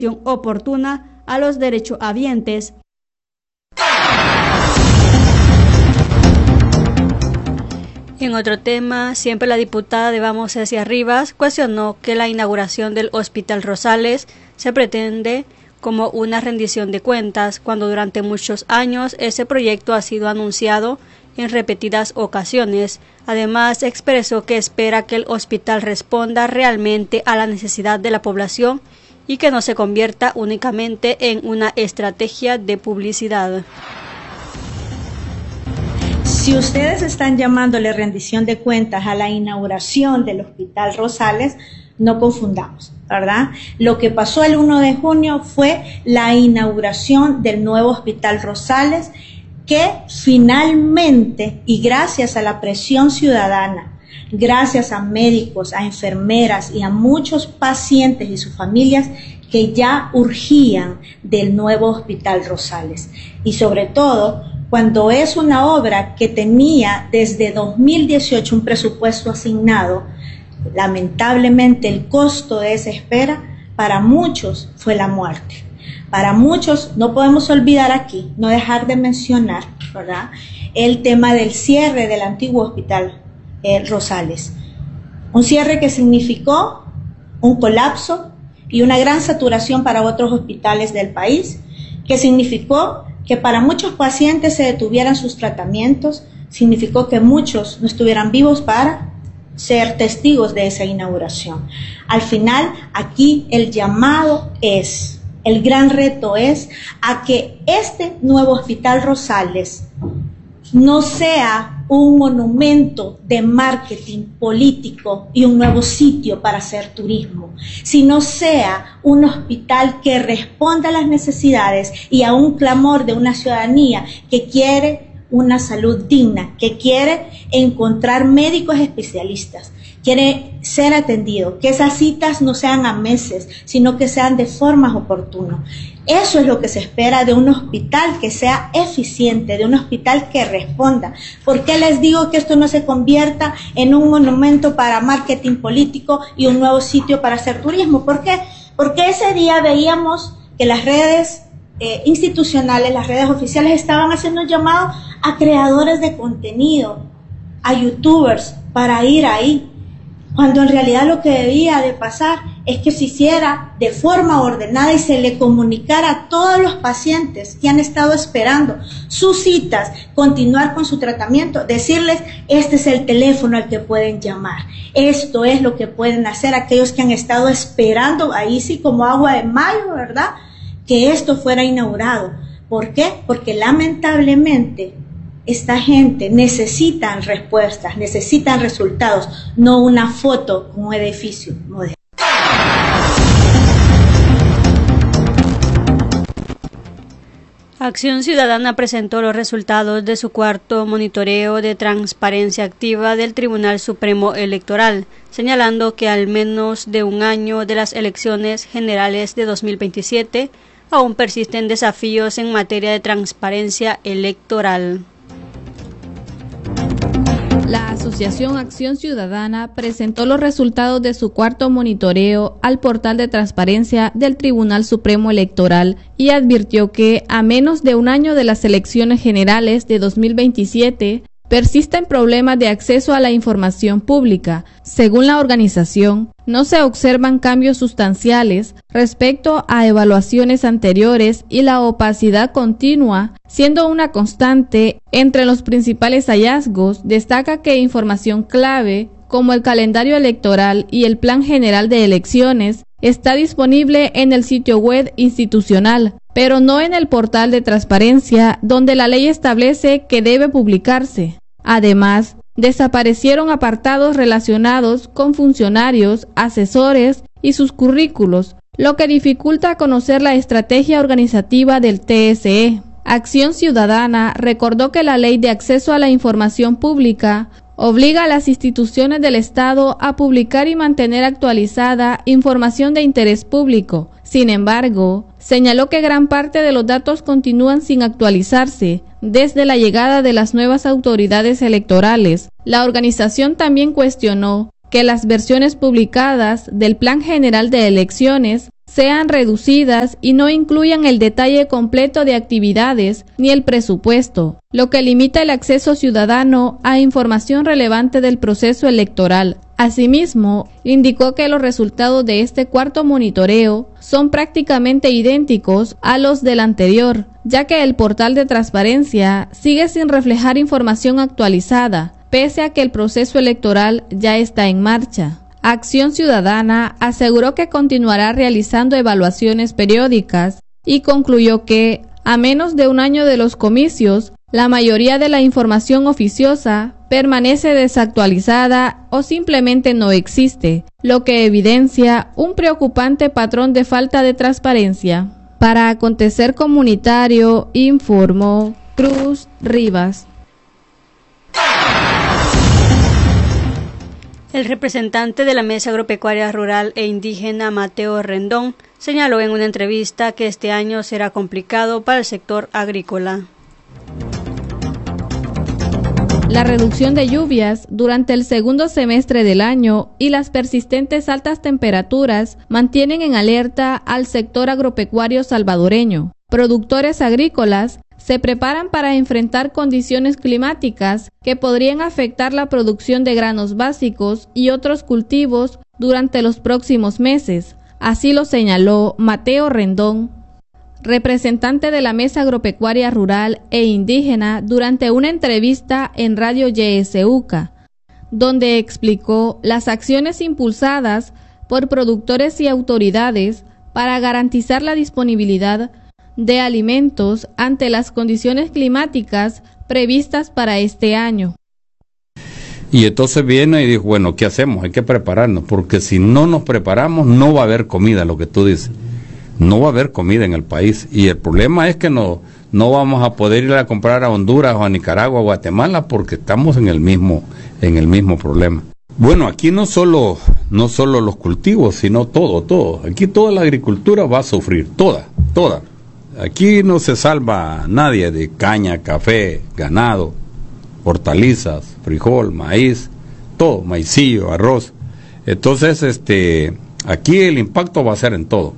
oportuna a los derechohabientes. En otro tema, siempre la diputada de Vamos Hacia Arriba cuestionó que la inauguración del Hospital Rosales se pretende como una rendición de cuentas, cuando durante muchos años ese proyecto ha sido anunciado en repetidas ocasiones. Además, expresó que espera que el hospital responda realmente a la necesidad de la población y que no se convierta únicamente en una estrategia de publicidad. Si ustedes están llamándole rendición de cuentas a la inauguración del Hospital Rosales, no confundamos, ¿verdad? Lo que pasó el 1 de junio fue la inauguración del nuevo Hospital Rosales, que finalmente, y gracias a la presión ciudadana, gracias a médicos, a enfermeras y a muchos pacientes y sus familias que ya urgían del nuevo Hospital Rosales. Y sobre todo, cuando es una obra que tenía desde 2018 un presupuesto asignado, lamentablemente el costo de esa espera para muchos fue la muerte. Para muchos, no podemos olvidar aquí, no dejar de mencionar, ¿verdad?, el tema del cierre del antiguo Hospital Rosales. Un cierre que significó un colapso y una gran saturación para otros hospitales del país, que significó que para muchos pacientes se detuvieran sus tratamientos, significó que muchos no estuvieran vivos para ser testigos de esa inauguración. Al final, aquí el llamado es, el gran reto es a que este nuevo Hospital Rosales no sea un monumento de marketing político y un nuevo sitio para hacer turismo, sino sea un hospital que responda a las necesidades y a un clamor de una ciudadanía que quiere una salud digna, que quiere encontrar médicos especialistas, quiere ser atendido, que esas citas no sean a meses, sino que sean de formas oportunas. Eso es lo que se espera de un hospital que sea eficiente, de un hospital que responda. ¿Por qué les digo que esto no se convierta en un monumento para marketing político y un nuevo sitio para hacer turismo? ¿Por qué? Porque ese día veíamos que las redes institucionales, las redes oficiales estaban haciendo un llamado a creadores de contenido, a youtubers para ir ahí, cuando en realidad lo que debía de pasar es que se hiciera de forma ordenada y se le comunicara a todos los pacientes que han estado esperando sus citas, continuar con su tratamiento, decirles, este es el teléfono al que pueden llamar, esto es lo que pueden hacer aquellos que han estado esperando, ahí sí como agua de mayo, ¿verdad?, que esto fuera inaugurado. ¿Por qué? Porque lamentablemente esta gente necesita respuestas, necesitan resultados, no una foto con un edificio moderno. Acción Ciudadana presentó los resultados de su cuarto monitoreo de transparencia activa del Tribunal Supremo Electoral, señalando que al menos de un año de las elecciones generales de 2027, aún persisten desafíos en materia de transparencia electoral. La Asociación Acción Ciudadana presentó los resultados de su cuarto monitoreo al portal de transparencia del Tribunal Supremo Electoral y advirtió que, a menos de un año de las elecciones generales de 2027, persisten problemas de acceso a la información pública. Según la organización, no se observan cambios sustanciales respecto a evaluaciones anteriores y la opacidad continua, siendo una constante. Entre los principales hallazgos, destaca que información clave, como el calendario electoral y el Plan General de Elecciones, está disponible en el sitio web institucional, pero no en el portal de transparencia, donde la ley establece que debe publicarse. Además, desaparecieron apartados relacionados con funcionarios, asesores y sus currículos, lo que dificulta conocer la estrategia organizativa del TSE. Acción Ciudadana recordó que la Ley de Acceso a la Información Pública obliga a las instituciones del Estado a publicar y mantener actualizada información de interés público. Sin embargo, señaló que gran parte de los datos continúan sin actualizarse desde la llegada de las nuevas autoridades electorales. La organización también cuestionó que las versiones publicadas del Plan General de Elecciones sean reducidas y no incluyan el detalle completo de actividades ni el presupuesto, lo que limita el acceso ciudadano a información relevante del proceso electoral. Asimismo, indicó que los resultados de este cuarto monitoreo son prácticamente idénticos a los del anterior, ya que el portal de transparencia sigue sin reflejar información actualizada, pese a que el proceso electoral ya está en marcha. Acción Ciudadana aseguró que continuará realizando evaluaciones periódicas y concluyó que, a menos de un año de los comicios, la mayoría de la información oficiosa permanece desactualizada o simplemente no existe, lo que evidencia un preocupante patrón de falta de transparencia. Para Acontecer Comunitario, informó Cruz Rivas. El representante de la Mesa Agropecuaria Rural e Indígena, Mateo Rendón, señaló en una entrevista que este año será complicado para el sector agrícola. La reducción de lluvias durante el segundo semestre del año y las persistentes altas temperaturas mantienen en alerta al sector agropecuario salvadoreño. Productores agrícolas se preparan para enfrentar condiciones climáticas que podrían afectar la producción de granos básicos y otros cultivos durante los próximos meses. Así lo señaló Mateo Rendón, representante de la Mesa Agropecuaria Rural e Indígena, durante una entrevista en Radio YSUCA, donde explicó las acciones impulsadas por productores y autoridades para garantizar la disponibilidad de alimentos ante las condiciones climáticas previstas para este año. Y entonces viene y dijo, bueno, ¿qué hacemos? Hay que prepararnos, porque si no nos preparamos no va a haber comida, lo que tú dices. No va a haber comida en el país. Y el problema es que no vamos a poder ir a comprar a Honduras o a Nicaragua o a Guatemala porque estamos en el mismo problema. Bueno, aquí no solo los cultivos, sino todo. Aquí toda la agricultura va a sufrir, toda. Aquí no se salva nadie de caña, café, ganado, hortalizas, frijol, maíz, todo, maicillo, arroz. Entonces, aquí el impacto va a ser en todo.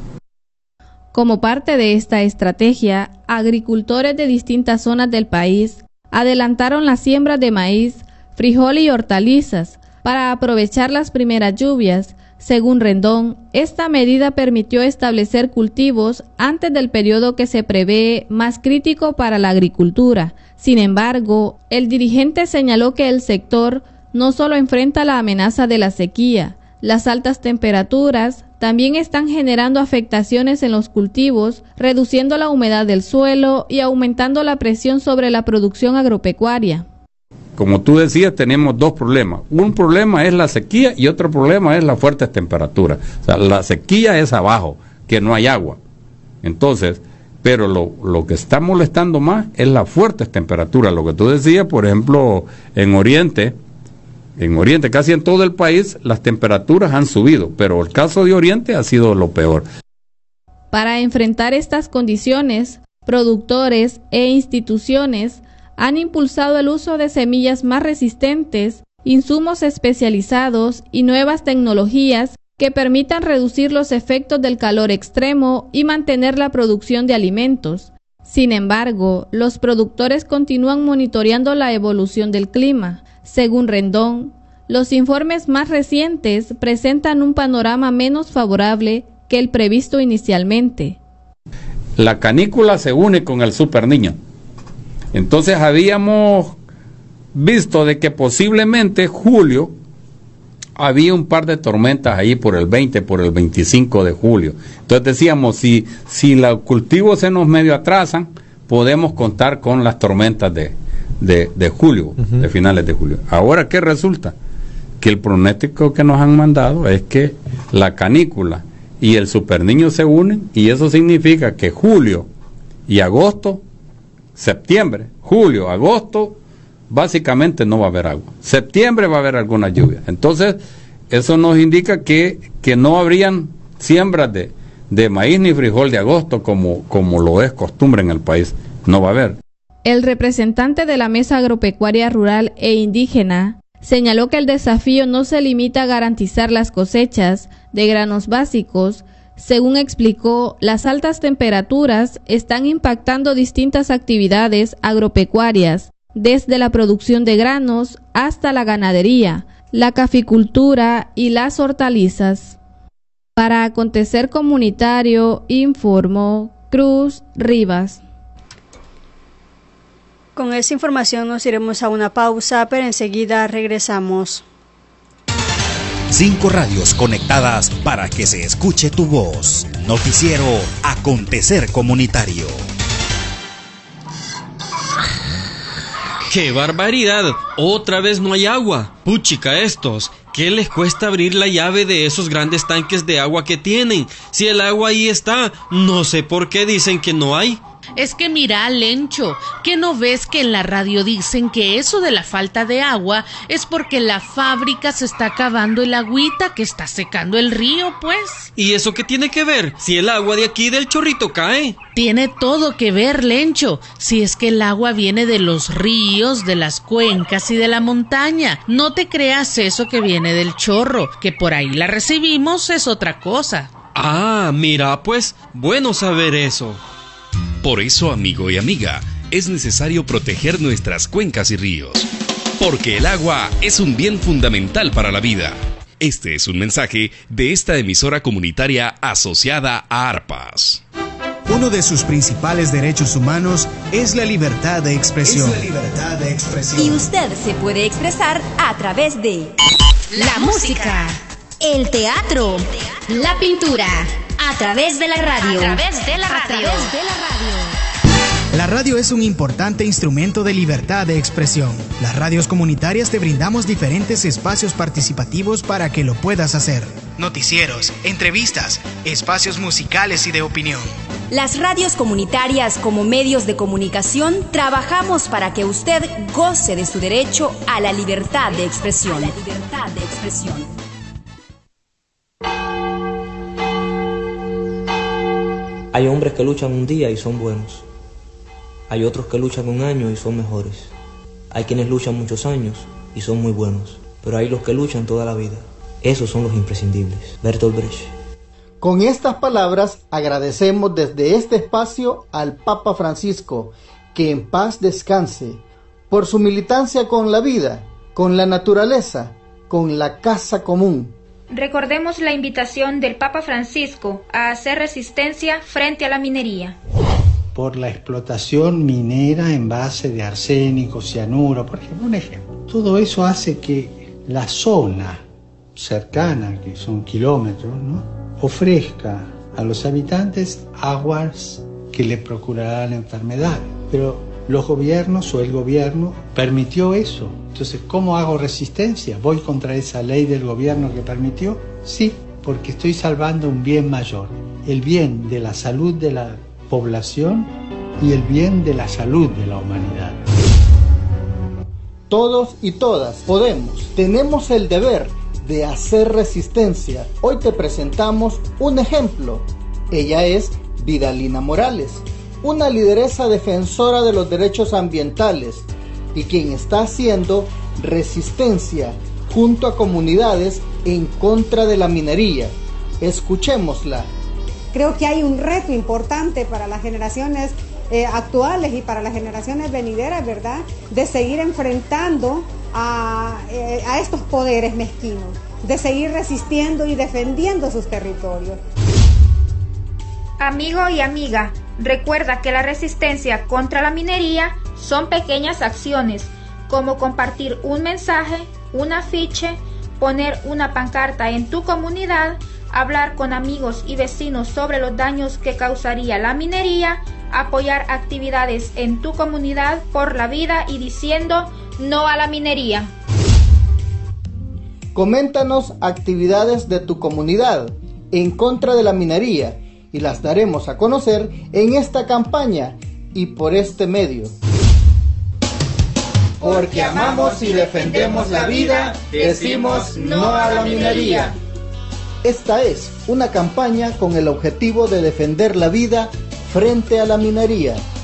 Como parte de esta estrategia, agricultores de distintas zonas del país adelantaron la siembra de maíz, frijol y hortalizas para aprovechar las primeras lluvias. Según Rendón, esta medida permitió establecer cultivos antes del periodo que se prevé más crítico para la agricultura. Sin embargo, el dirigente señaló que el sector no solo enfrenta la amenaza de la sequía, las altas temperaturas también están generando afectaciones en los cultivos, reduciendo la humedad del suelo y aumentando la presión sobre la producción agropecuaria. Como tú decías, tenemos dos problemas. Un problema es la sequía y otro problema es la fuerte temperatura. O sea, la sequía es abajo, que no hay agua. Entonces, pero lo que está molestando más es la fuerte temperatura. Lo que tú decías, por ejemplo, en Oriente, casi en todo el país, las temperaturas han subido, pero el caso de Oriente ha sido lo peor. Para enfrentar estas condiciones, productores e instituciones han impulsado el uso de semillas más resistentes, insumos especializados y nuevas tecnologías que permitan reducir los efectos del calor extremo y mantener la producción de alimentos. Sin embargo, los productores continúan monitoreando la evolución del clima. Según Rendón, los informes más recientes presentan un panorama menos favorable que el previsto inicialmente. La canícula se une con el Super Niño. Entonces habíamos visto de que posiblemente julio había un par de tormentas ahí por el 20, por el 25 de julio. Entonces decíamos, si los cultivos se nos medio atrasan, podemos contar con las tormentas de julio, de finales de julio. Ahora, ¿qué resulta? Que el pronóstico que nos han mandado es que la canícula y el Super Niño se unen, y eso significa que julio y agosto, septiembre, julio, agosto, básicamente no va a haber agua. Septiembre va a haber alguna lluvia. Entonces, eso nos indica que no habrían siembras de maíz ni frijol de agosto como lo es costumbre en el país. No va a haber. El representante de la Mesa Agropecuaria Rural e Indígena señaló que el desafío no se limita a garantizar las cosechas de granos básicos, Según explicó, las altas temperaturas están impactando distintas actividades agropecuarias, desde la producción de granos hasta la ganadería, la caficultura y las hortalizas. Para Acontecer Comunitario, informó Cruz Rivas. Con esta información nos iremos a una pausa, pero enseguida regresamos. 5 radios conectadas para que se escuche tu voz. Noticiero Acontecer Comunitario. ¡Qué barbaridad! Otra vez no hay agua. Puchica estos. ¿Qué les cuesta abrir la llave de esos grandes tanques de agua que tienen? Si el agua ahí está, no sé por qué dicen que no hay. Es que mira, Lencho, ¿qué no ves que en la radio dicen que eso de la falta de agua es porque la fábrica se está acabando el agüita que está secando el río, pues? ¿Y eso qué tiene que ver? Si el agua de aquí del chorrito cae. Tiene todo que ver, Lencho, si es que el agua viene de los ríos, de las cuencas y de la montaña. No te creas eso que viene del chorro, que por ahí la recibimos es otra cosa. Ah, mira, pues, bueno saber eso. Por eso, amigo y amiga, es necesario proteger nuestras cuencas y ríos, porque el agua es un bien fundamental para la vida. Este es un mensaje de esta emisora comunitaria asociada a ARPAS. Uno de sus principales derechos humanos es la libertad de expresión. Y usted se puede expresar a través de la música, el teatro, la pintura, a través de la radio. La radio es un importante instrumento de libertad de expresión. Las radios comunitarias te brindamos diferentes espacios participativos para que lo puedas hacer. Noticieros, entrevistas, espacios musicales y de opinión. Las radios comunitarias como medios de comunicación trabajamos para que usted goce de su derecho a la libertad de expresión. Hay hombres que luchan un día y son buenos. Hay otros que luchan un año y son mejores. Hay quienes luchan muchos años y son muy buenos. Pero hay los que luchan toda la vida. Esos son los imprescindibles. Bertolt Brecht. Con estas palabras agradecemos desde este espacio al Papa Francisco, que en paz descanse, por su militancia con la vida, con la naturaleza, con la casa común. Recordemos la invitación del Papa Francisco a hacer resistencia frente a la minería. Por la explotación minera en base de arsénico, cianuro, por ejemplo, un ejemplo. Todo eso hace que la zona cercana, que son kilómetros, ¿no?, ofrezca a los habitantes aguas que le procurarán enfermedades. Pero los gobiernos o el gobierno permitió eso. Entonces, ¿cómo hago resistencia? ¿Voy contra esa ley del gobierno que permitió? Sí, porque estoy salvando un bien mayor, el bien de la salud de la población y el bien de la salud de la humanidad. Todos y todas podemos, tenemos el deber de hacer resistencia. Hoy te presentamos un ejemplo. Ella es Vidalina Morales, una lideresa defensora de los derechos ambientales y quien está haciendo resistencia junto a comunidades en contra de la minería. Escuchémosla. Creo que hay un reto importante para las generaciones actuales y para las generaciones venideras, ¿verdad?, de seguir enfrentando a estos poderes mezquinos, de seguir resistiendo y defendiendo sus territorios. Amigo y amiga, recuerda que la resistencia contra la minería son pequeñas acciones, como compartir un mensaje, un afiche, poner una pancarta en tu comunidad, hablar con amigos y vecinos sobre los daños que causaría la minería, apoyar actividades en tu comunidad por la vida y diciendo no a la minería. Coméntanos actividades de tu comunidad en contra de la minería y las daremos a conocer en esta campaña y por este medio. Porque amamos y defendemos la vida, decimos no a la minería. Esta es una campaña con el objetivo de defender la vida frente a la minería.